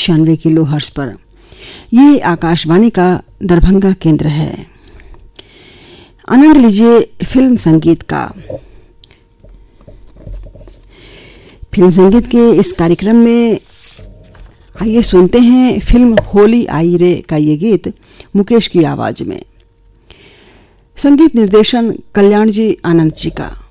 96 kilo hertz पर। ये आकाशवाणी का दरभंगा केंद्र है। आनंद लीजिए फिल्म संगीत का। फिल्म संगीत के इस कार्यक्रम में आइए सुनते हैं फिल्म होली आई रे का ये गीत मुकेश की आवाज में। संगीत निर्देशन कल्याण जी आनंद जी का।